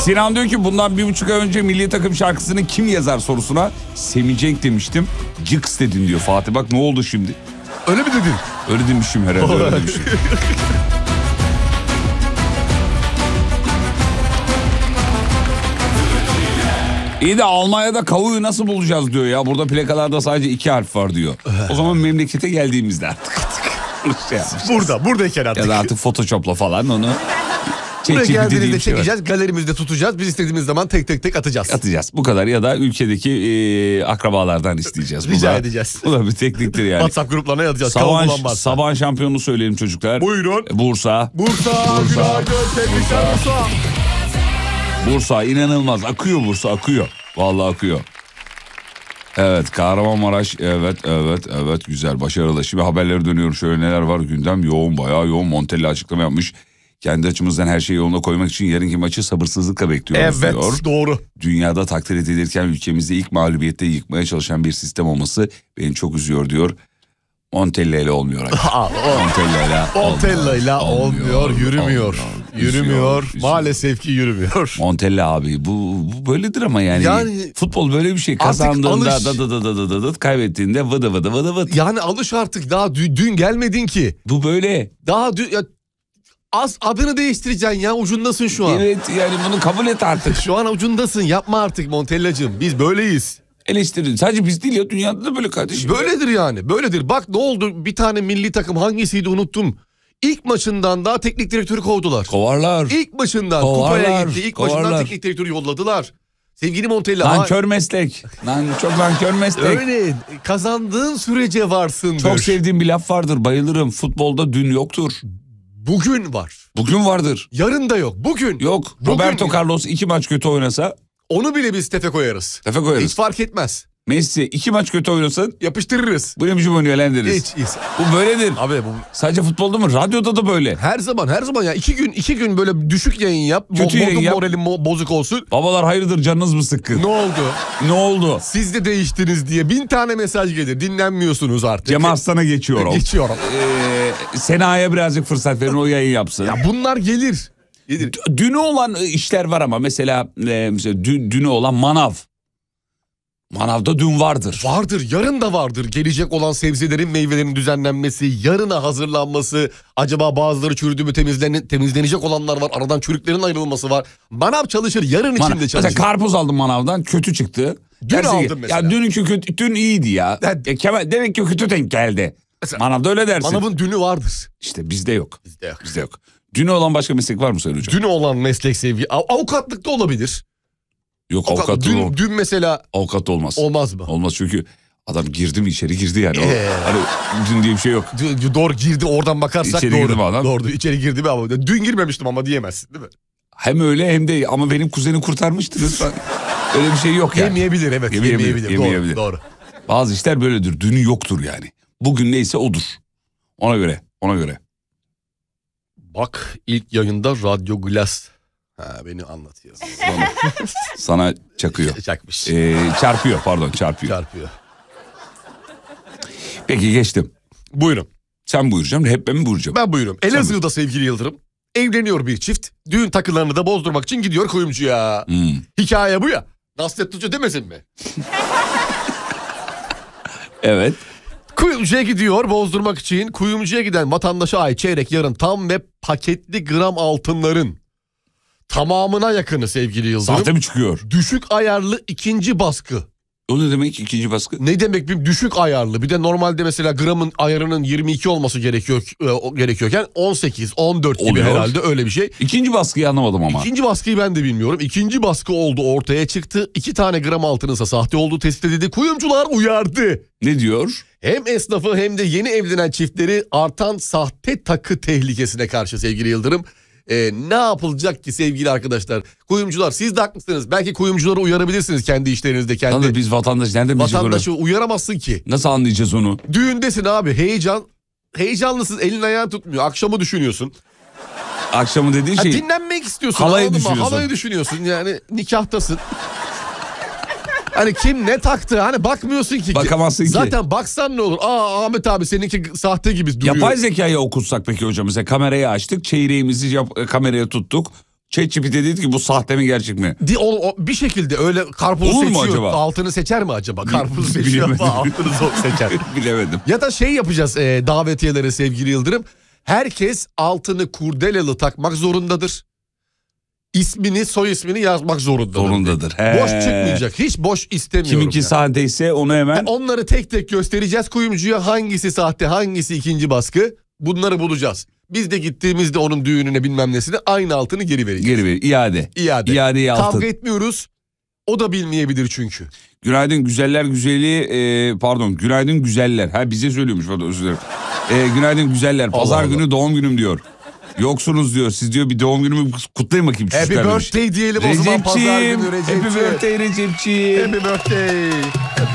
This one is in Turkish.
Sinan diyor ki bundan 1,5 ay önce milli takım şarkısını kim yazar sorusuna Semih Cenk demiştim. Cıks dedin diyor Fatih. Bak ne oldu şimdi? Öyle mi dedin? Öyle demişim herhalde, öyle demişim. İyi de Almanya'da kavuyu nasıl bulacağız diyor ya. Burada plakalarda sadece 2 harf var diyor. O zaman memlekete geldiğimizde artık. Buradayken artık. Ya da artık Photoshop'la falan onu... Buraya geldiğinizde çekeceğiz, galerimizde tutacağız. Biz istediğimiz zaman tek tek atacağız. Bu kadar, ya da ülkedeki akrabalardan isteyeceğiz. Rica edeceğiz. Bu da bir tekniktir yani. WhatsApp gruplarına yazacağız. Sabah şampiyonunu söyleyelim çocuklar. Buyurun. Bursa. Bursa inanılmaz. Akıyor Bursa, akıyor. Vallahi akıyor. Evet, Kahramanmaraş, evet güzel, başarılı. Şimdi haberlere dönüyorum, şöyle neler var, gündem yoğun, bayağı yoğun. Montella açıklama yapmış. Kendi açımızdan her şeyi yoluna koymak için yarınki maçı sabırsızlıkla bekliyoruz diyor. Evet, doğru. Dünyada takdir edilirken ülkemizde ilk mağlubiyette yıkmaya çalışan bir sistem olması beni çok üzüyor diyor. Montella ile olmuyor. Montella ile olmuyor, yürümüyor. Maalesef ki yürümüyor. Montella abi bu böyledir ama yani futbol böyle bir şey. Kazandığında kaybettiğinde vıdı. Yani alış artık, daha dün gelmedin ki. Bu böyle. Daha dün az adını değiştireceksin ya, ucundasın şu an. Evet, yani bunu kabul et artık. Şu an ucundasın, yapma artık Montella'cığım, biz böyleyiz. Eleştirin, sadece biz değil ya, dünyada da böyle kardeşim. Böyledir yani, böyledir. Bak ne oldu, bir tane milli takım, hangisiydi unuttum. İlk maçından daha teknik direktörü kovdular. Kovarlar. İlk maçından kupaya gitti, ilk maçından teknik direktörü yolladılar. Sevgili Montella. Nankör meslek. Çok nankör meslek. Öyle, kazandığın sürece varsındır. Çok sevdiğim bir laf vardır, bayılırım. Futbolda dün yoktur. Bugün var. Bugün vardır. Yarın da yok. Bugün. Yok. Roberto Carlos 2 maç kötü oynasa. Onu bile biz tefe koyarız. Hiç fark etmez. Messi 2 maç kötü oynasın. Yapıştırırız. Bu ne biçim oynuyor lan deriz. Hiç. Bu böyledir. Abi bu sadece futbolda mı? Radyoda da böyle. Her zaman ya. 2 gün böyle düşük yayın yap. Kötü yayın yap. Moralim bozuk olsun. Babalar hayırdır, canınız mı sıkkın? Ne oldu? Siz de değiştiniz diye 1000 tane mesaj gelir. Dinlenmiyorsunuz artık. Cem Arslan'a geçiyorum. Sena'ya birazcık fırsat verin, o yayın yapsın. Ya bunlar gelir. Dünü olan işler var ama mesela dünü olan manav. Manavda dün vardır. Vardır, yarın da vardır. Gelecek olan sebzelerin, meyvelerin düzenlenmesi, yarına hazırlanması. Acaba bazıları çürüdü mü, temizlenecek olanlar var. Aradan çürüklerin ayrılması var. Manav çalışır, yarın için de çalışır. Mesela karpuz aldım manavdan, kötü çıktı. Dün aldım mesela. Ya dün iyiydi ya. Demek ki kötü denk geldi. Manavda öyle dersin. Manavın dünü vardır. İşte bizde yok. Bizde yok. Dünü olan başka meslek var mı Sayın Hocam? Dünü olan meslek sevgi. Avukatlık da olabilir. Yok, avukat dün mesela. Avukat olmaz. Olmaz mı? Olmaz, çünkü adam girdi mi içeri girdi yani. Hani dün diye bir şey yok. Doğru, girdi, oradan bakarsak İçeri doğru. Girdi mi adam? Doğru, içeri girdi mi ama dün girmemiştim ama diyemezsin değil mi? Hem öyle hem de ama benim kuzeni kurtarmıştınız. Öyle bir şey yok yani. Yemeyebilir, evet. Yemeyebilir. Doğru. Bazı işler böyledir. Dünü yoktur yani. Bugün neyse odur. Ona göre. Bak, ilk yayında Radyo Glass. Beni anlatıyor. Sana çakıyor. Çakmış. Çarpıyor. Peki, geçtim. Buyurun. Sen buyuracaksın, hep ben mi buyuracağım? Ben buyurum. Elazığ'da sevgili Yıldırım. Evleniyor bir çift. Düğün takılarını da bozdurmak için gidiyor kuyumcuya. Hikaye bu ya. Nasrettin Hoca demesin mi? Evet. Kuyumcuya gidiyor bozdurmak için. Kuyumcuya giden vatandaşa ait çeyrek, yarım, tam ve paketli gram altınların tamamına yakını sevgili Yıldırım. Sahte mi çıkıyor? Düşük ayarlı ikinci baskı. O ne demek ikinci baskı? Ne demek bir düşük ayarlı? Bir de normalde mesela gramın ayarının 22 olması gerekiyorken 18, 14 gibi oluyor. Herhalde öyle bir şey. İkinci baskıyı anlamadım ama. İkinci baskıyı ben de bilmiyorum. İkinci baskı oldu, ortaya çıktı. 2 tane gram altınınsa sahte olduğu tespit edildi. Kuyumcular uyardı. Ne diyor? Hem esnafı hem de yeni evlenen çiftleri artan sahte takı tehlikesine karşı sevgili Yıldırım. Ne yapılacak ki sevgili arkadaşlar? Kuyumcular, siz de haklısınız. Belki kuyumcuları uyarabilirsiniz kendi işlerinizde. Tabii biz vatandaş nereden bileceğiz onu? Vatandaşı uyaramazsın ki. Nasıl anlayacağız onu? Düğündesin abi, heyecanlısın, elin ayağın tutmuyor. Akşamı düşünüyorsun. Akşamı dediğin şey. Dinlenmek istiyorsun. Halayı düşünüyorsun. Halayı düşünüyorsun, yani nikahtasın. Hani kim ne taktı, hani bakmıyorsun ki. Bakamazsın ki. Zaten baksan ne olur? Ahmet abi seninki sahte gibi duruyor. Yapay zekayı okutsak peki hocam, mesela kamerayı açtık, çeyreğimizi kameraya tuttuk. ChatGPT dedi ki bu sahte mi gerçek mi? Bir şekilde öyle karpuzu Olur mu seçiyor. acaba? Altını seçer mi acaba? Karpuzu seçiyor Bilemedim. ama altını zor seçer. Bilemedim. Ya da şey yapacağız davetiyelere sevgili Yıldırım. Herkes altını kurdelalı takmak zorundadır. İsmini, soy ismini yazmak zorundadır. Boş çıkmayacak. Hiç boş istemiyorum. Kiminki yani. sahteyse onu hemen... Onları tek tek göstereceğiz kuyumcuya. Hangisi sahte, hangisi ikinci baskı. Bunları bulacağız. Biz de gittiğimizde onun düğününe bilmem nesine aynı altını geri vereceğiz. Geri ver. İade. İadeyi altın. Kavga etmiyoruz. O da bilmeyebilir çünkü. Günaydın güzeller güzeli günaydın güzeller. Ha bize söylüyormuş pardon özür dilerim. Günaydın güzeller pazar günü doğum günüm diyor. Yoksunuz diyor siz diyor bir doğum günümü kutlayın bakayım. Happy birthday diyelim o zaman pazar günü Recep'ciğim. Happy birthday Recep'ciğim. Happy birthday.